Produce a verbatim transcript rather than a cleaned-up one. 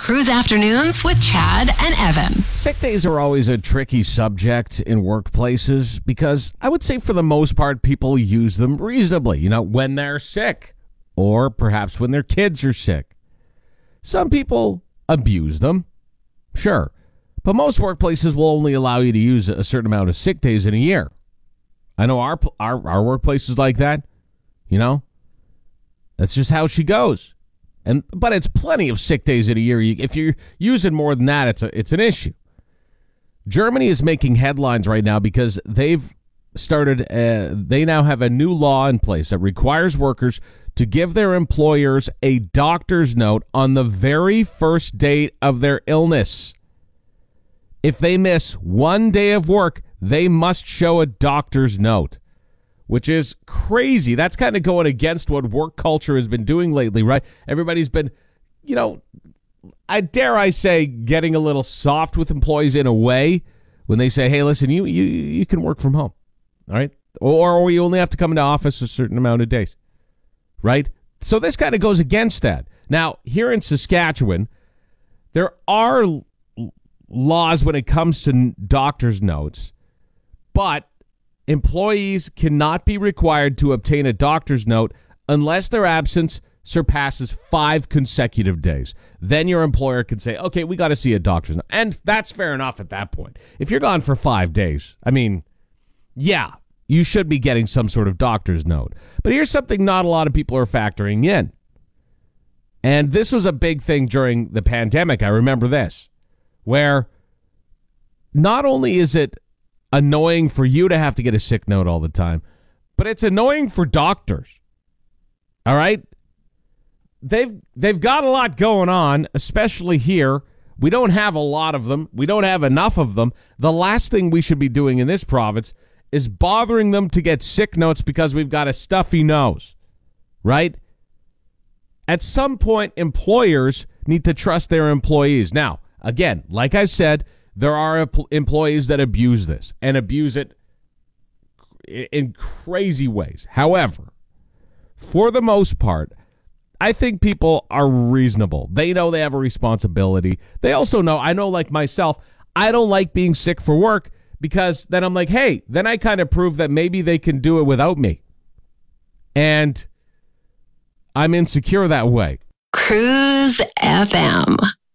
Cruise Afternoons with Chad and Evan. Sick days are always a tricky subject in workplaces because I would say for the most part, people use them reasonably, you know, when they're sick or perhaps when their kids are sick. Some people abuse them, sure, but most workplaces will only allow you to use a certain amount of sick days in a year. I know our our, our workplace is like that, you know, that's just how she goes. And but it's plenty of sick days in a year. If you're using more than that, it's a, it's an issue. Germany is making headlines right now because they've started, uh, they now have a new law in place that requires workers to give their employers a doctor's note on the very first day of their illness. If they miss one day of work, they must show a doctor's note, which is crazy. That's kind of going against what work culture has been doing lately, right? Everybody's been, you know, I dare I say, getting a little soft with employees in a way when they say, hey, listen, you you, you can work from home, all right? Or, or you only have to come into office a certain amount of days, right? So this kind of goes against that. Now, here in Saskatchewan, there are l- laws when it comes to doctor's notes, but employees cannot be required to obtain a doctor's note unless their absence surpasses five consecutive days. Then your employer can say, okay, we got to see a doctor's note. And that's fair enough at that point. If you're gone for five days, I mean, yeah, you should be getting some sort of doctor's note. But here's something not a lot of people are factoring in. And this was a big thing during the pandemic. I remember this, where not only is it annoying for you to have to get a sick note all the time, but it's annoying for doctors. All right? They've they've got a lot going on, especially here. We don't have a lot of them. We don't have enough of them. The last thing we should be doing in this province is bothering them to get sick notes because we've got a stuffy nose. Right? At some point, employers need to trust their employees. Now, again, like I said, there are employees that abuse this and abuse it in crazy ways. However, for the most part, I think people are reasonable. They know they have a responsibility. They also know, I know like myself, I don't like being sick for work because then I'm like, hey, then I kind of prove that maybe they can do it without me. And I'm insecure that way. Cruise F M.